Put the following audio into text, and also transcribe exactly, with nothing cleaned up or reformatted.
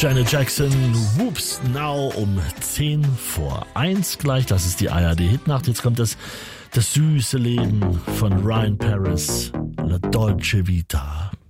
Janet Jackson, Whoops Now um zehn vor eins gleich. Das ist die A R D-Hitnacht. Jetzt kommt das, das süße Leben von Ryan Paris, La Dolce Vita.